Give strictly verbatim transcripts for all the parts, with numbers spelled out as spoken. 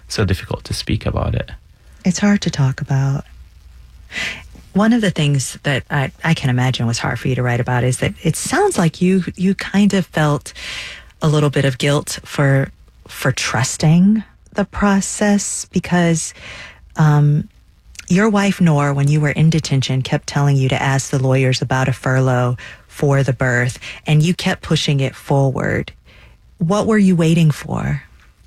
so difficult to speak about it. It's hard to talk about. One of the things that I, I can imagine was hard for you to write about is that it sounds like you you kind of felt a little bit of guilt for for trusting the process, because um, your wife, Noor, when you were in detention, kept telling you to ask the lawyers about a furlough for the birth, and you kept pushing it forward. What were you waiting for?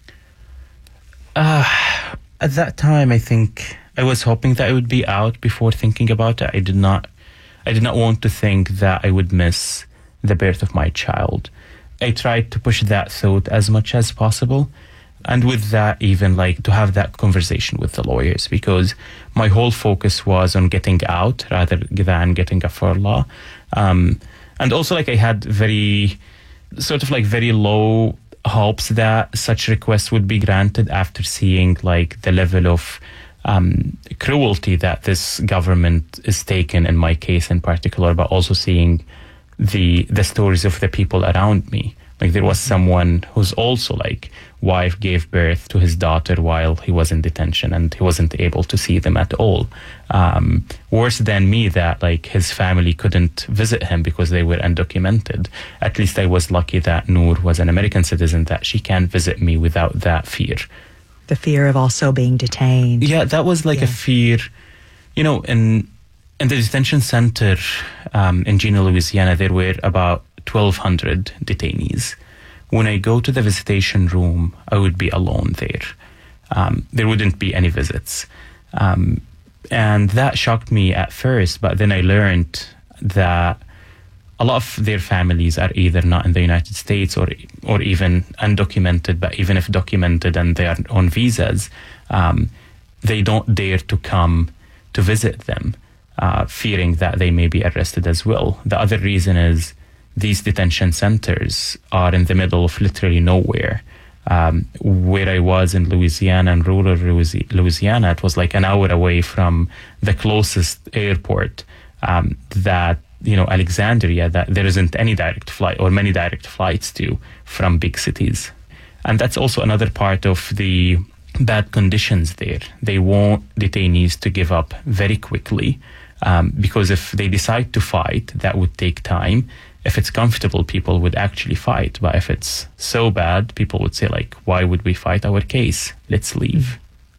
Uh, at that time, I think I was hoping that it would be out before thinking about it. I did not, I did not want to think that I would miss the birth of my child. I tried to push that thought as much as possible. And with that, even like to have that conversation with the lawyers, because my whole focus was on getting out rather than getting a furlough. Um, and also like I had very, sort of like very low hopes that such requests would be granted after seeing like the level of um, cruelty that this government is taking in my case in particular, but also seeing the the stories of the people around me. Like there was someone who's also like wife gave birth to his daughter while he was in detention and he wasn't able to see them at all. Um, worse than me that like his family couldn't visit him because they were undocumented. At least I was lucky that Noor was an American citizen, that she can visit me without that fear. The fear of also being detained. Yeah, that was like yeah. a fear, you know, in, in the detention center um, in Juneau, Louisiana, there were about twelve hundred detainees. When I go to the visitation room, I would be alone there. Um, there wouldn't be any visits. Um, and that shocked me at first, but then I learned that a lot of their families are either not in the United States or or even undocumented, but even if documented and they are on visas, um, they don't dare to come to visit them, uh, fearing that they may be arrested as well. The other reason is these detention centers are in the middle of literally nowhere. Um, where I was in Louisiana, in rural Louisiana, it was like an hour away from the closest airport, um, that, you know, Alexandria, that there isn't any direct flight or many direct flights to from big cities. And that's also another part of the bad conditions there. They want detainees to give up very quickly, um, because if they decide to fight, that would take time. If it's comfortable, people would actually fight. But if it's so bad, people would say, like, why would we fight our case? Let's leave.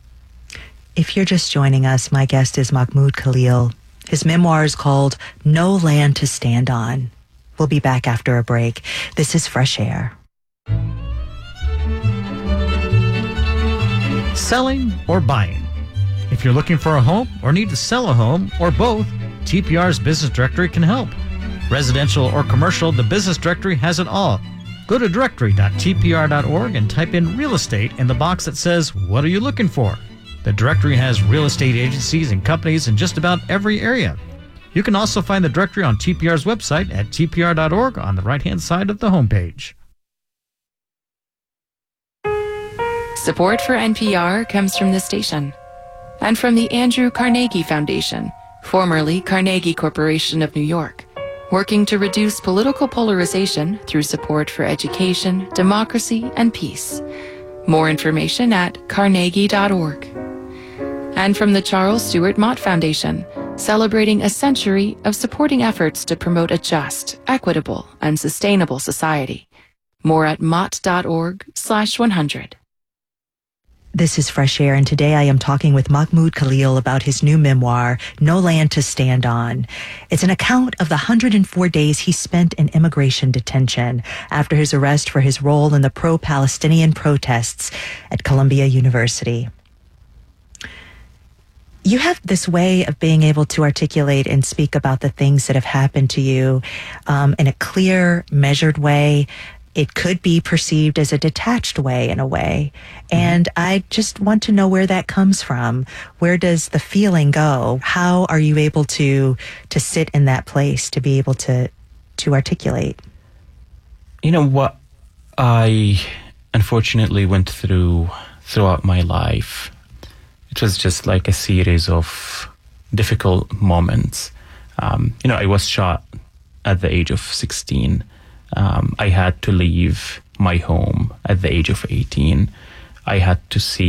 If you're just joining us, my guest is Mahmoud Khalil. His memoir is called No Land to Stand On. We'll be back after a break. This is Fresh Air. Selling or buying? If you're looking for a home or need to sell a home or both, T P R's Business Directory can help. Residential or commercial, the Business Directory has it all. Go to directory dot t p r dot org and type in real estate in the box that says, what are you looking for? The directory has real estate agencies and companies in just about every area. You can also find the directory on T P R's website at t p r dot org on the right-hand side of the homepage. Support for N P R comes from this station and from the Andrew Carnegie Foundation, formerly Carnegie Corporation of New York, working to reduce political polarization through support for education, democracy, and peace. More information at carnegie dot org. And from the Charles Stewart Mott Foundation, celebrating a century of supporting efforts to promote a just, equitable, and sustainable society. More at mott dot org slash one hundred. This is Fresh Air, and today I am talking with Mahmoud Khalil about his new memoir, No Land to Stand On. It's an account of the one hundred four days he spent in immigration detention after his arrest for his role in the pro-Palestinian protests at Columbia University. You have this way of being able to articulate and speak about the things that have happened to you um, in a clear, measured way. It could be perceived as a detached way in a way. And I just want to know where that comes from. Where does the feeling go? How are you able to to sit in that place, to be able to to articulate? You know what I unfortunately went through throughout my life, it was just like a series of difficult moments. Um, you know, I was shot at the age of sixteen. Um, I had to leave my home at the age of eighteen. I had to see